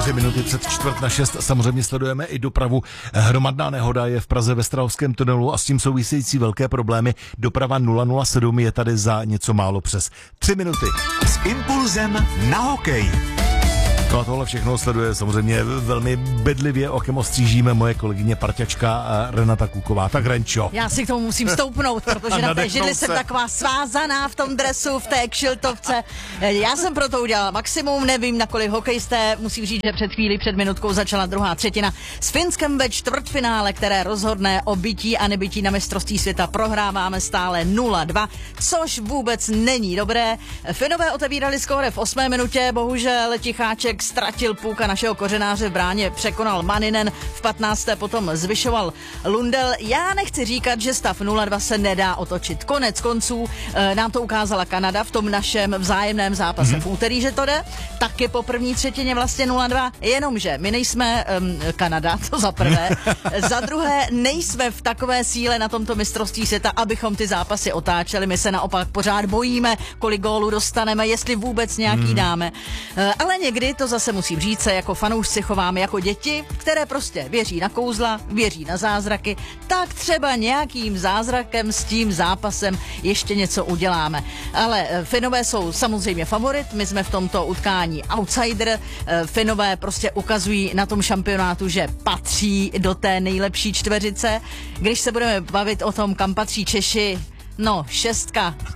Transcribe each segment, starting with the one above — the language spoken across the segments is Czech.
3 minuty před 5:45. Samozřejmě sledujeme i dopravu. Hromadná nehoda je v Praze ve Strahovském tunelu a s tím související velké problémy. Doprava 007 je tady za něco málo přes 3 minuty. S impulzem na hokej. No a tohle všechno sleduje samozřejmě velmi bedlivě, okem ostřížíme moje kolegyně parťačka Renata Kuková. Tak Renčo. Já si k tomu musím stoupnout, protože na té židli jsem taková svázaná v tom dresu, v té kšiltovce. Já jsem proto udělala maximum, nevím, nakolik hokejisté. Musím říct, že před minutkou začala druhá třetina s Finskem ve čtvrtfinále, které rozhodne o bytí a nebytí na mistrovství světa. Prohráváme stále 0-2, což vůbec není dobré. Finové otevírali skóre v 8. minutě, bohužel Ticháček ztratil půlka našeho kořenáře v bráně, překonal Maninen, v 15. potom zvyšoval Lundell. Já nechci říkat, že stav 0-2 se nedá otočit. Konec konců nám to ukázala Kanada v tom našem vzájemném zápase v úterý, že to jde. Taky po první třetině vlastně 0-2, jenomže my nejsme Kanada, to za prvé. Za druhé, nejsme v takové síle na tomto mistrovství světa, abychom ty zápasy otáčeli. My se naopak pořád bojíme, kolik gólů dostaneme, jestli vůbec nějaký dáme. Ale někdy, to zase musím říct, se jako fanoušci chováme jako děti, které prostě věří na kouzla, věří na zázraky, tak třeba nějakým zázrakem s tím zápasem ještě něco uděláme. Ale Finové jsou samozřejmě favorit, my jsme v tomto utkání outsider. Finové prostě ukazují na tom šampionátu, že patří do té nejlepší čtveřice. Když se budeme bavit o tom, kam patří Češi, no, 6,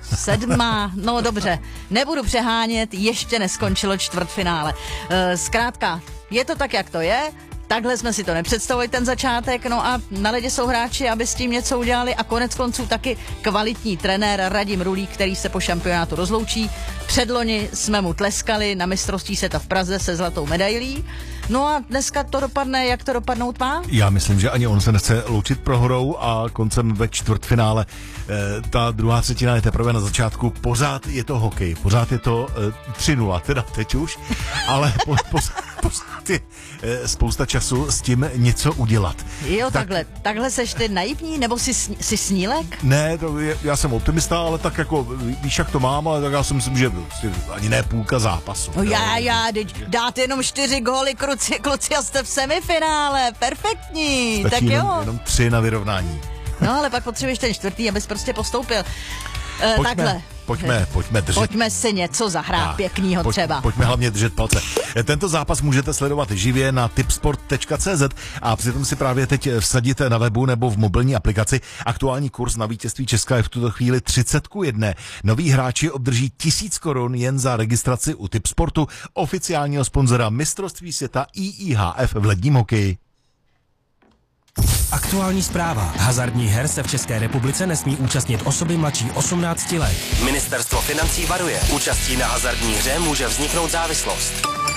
7, no dobře, nebudu přehánět, ještě neskončilo čtvrtfinále. Zkrátka, je to tak, jak to je, takhle jsme si to nepředstavili ten začátek, no a na ledě jsou hráči, aby s tím něco udělali a konec konců taky kvalitní trenér Radim Rulík, který se po šampionátu rozloučí. Předloni jsme mu tleskali na mistrovství světa v Praze se zlatou medailí. No a dneska to dopadne, jak to dopadnout má? Já myslím, že ani on se nechce loučit prohrou a koncem ve čtvrtfinále ta druhá třetina je teprve na začátku. Pořád je to hokej, pořád je to 3-0, teda teď už, ale pořád je spousta času s tím něco udělat. Jo, takhle seš ty naivní, nebo jsi snílek? Ne, já jsem optimista, ale tak jako víš, jak to mám, ale tak já si myslím, že ani ne půlka zápasu. No já, dáte jenom 4 góly, kluci a jste v semifinále, perfektní, stačí tak jo. Jenom 3 na vyrovnání. No ale pak potřebuješ ten 4., abys prostě postoupil. Takhle. Pojďme držet. Pojďme si něco zahrát pěknýho třeba. Pojďme hlavně držet palce. Tento zápas můžete sledovat živě na tipsport.cz a přitom si právě teď vsadit na webu nebo v mobilní aplikaci. Aktuální kurz na vítězství Česka je v tuto chvíli 30:1. Noví hráči obdrží 1000 korun jen za registraci u Tipsportu, oficiálního sponzora mistrovství světa IIHF v ledním hokeji. Aktuální zpráva. Hazardních her se v České republice nesmí účastnit osoby mladší 18 let. Ministerstvo financí varuje. Účastí na hazardní hře může vzniknout závislost.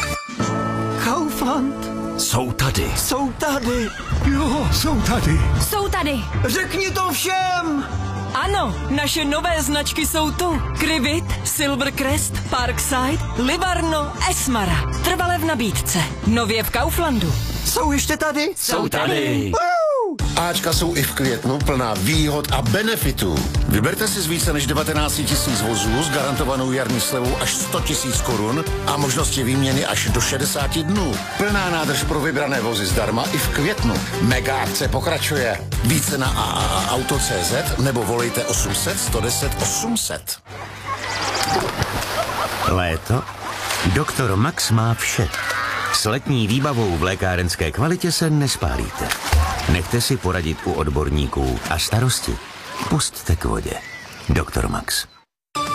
Kaufland. Jsou tady. Jsou tady. Jo, jsou tady. Jsou tady. Řekni to všem. Ano, naše nové značky jsou tu. Krivit, Silvercrest, Parkside, Livarno, Esmara. Trvale v nabídce. Nově v Kauflandu. Jsou ještě tady? Jsou tady. Ačka jsou i v květnu plná výhod a benefitů. Vyberte si z více než 19 000 vozů s garantovanou jarní slevou až 100 000 korun a možnosti výměny až do 60 dnů. Plná nádrž pro vybrané vozy zdarma i v květnu. Mega akce pokračuje. Více na AAAauto.cz nebo volejte 800 110 800. Léto? Doktor Max má vše. S letní výbavou v lékárenské kvalitě se nespálíte. Nechte si poradit u odborníků a starosti pusťte k vodě. Doktor Max.